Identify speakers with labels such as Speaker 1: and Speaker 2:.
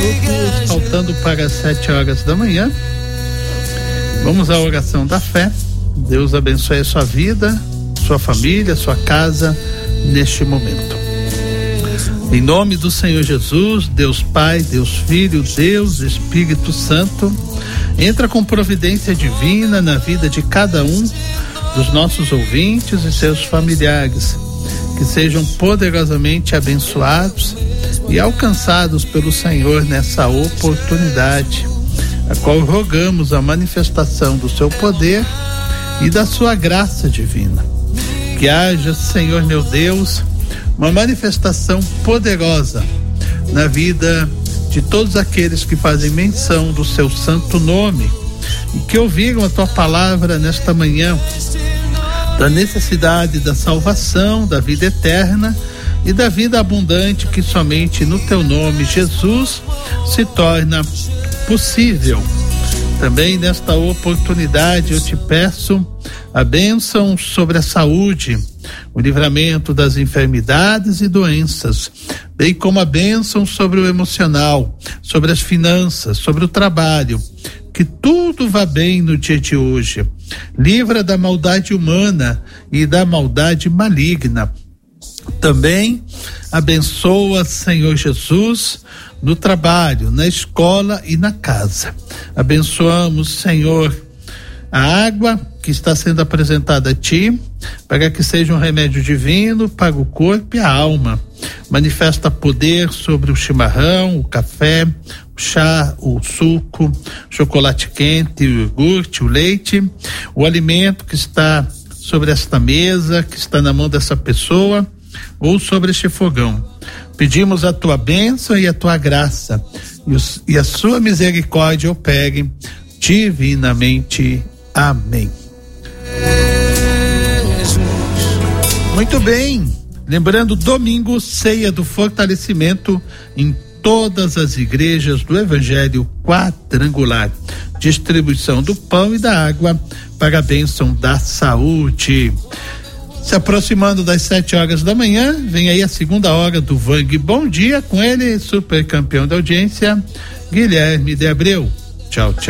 Speaker 1: minutos, faltando para as 7 horas da manhã. Vamos à oração da fé. Deus abençoe a sua vida, sua família, sua casa neste momento. Em nome do Senhor Jesus, Deus Pai, Deus Filho, Deus Espírito Santo, entra com providência divina na vida de cada um dos nossos ouvintes e seus familiares, que sejam poderosamente abençoados e alcançados pelo Senhor nessa oportunidade, a qual rogamos a manifestação do seu poder e da sua graça divina. Que haja, Senhor meu Deus, uma manifestação poderosa na vida de todos aqueles que fazem menção do seu santo nome e que ouviram a tua palavra nesta manhã, da necessidade da salvação, da vida eterna e da vida abundante que somente no teu nome, Jesus, se torna possível. Também nesta oportunidade eu te peço a bênção sobre a saúde, o livramento das enfermidades e doenças, bem como a bênção sobre o emocional, sobre as finanças, sobre o trabalho, que tudo vá bem no dia de hoje. Livra da maldade humana e da maldade maligna. Também abençoa, Senhor Jesus, no trabalho, na escola e na casa. Abençoamos, Senhor, a água que está sendo apresentada a ti, para que seja um remédio divino para o corpo e a alma. Manifesta poder sobre o chimarrão, o café, o chá, o suco, chocolate quente, o iogurte, o leite, o alimento que está sobre esta mesa, que está na mão dessa pessoa, ou sobre este fogão. Pedimos a tua bênção e a tua graça, e a sua misericórdia operem divinamente. Amém. Muito bem, lembrando, domingo, ceia do fortalecimento em todas as igrejas do Evangelho Quadrangular, distribuição do pão e da água para a bênção da saúde. Se aproximando das 7 horas da manhã, vem aí a segunda hora do Vang Bom Dia, com ele, super campeão da audiência, Guilherme de Abreu. Tchau, tchau.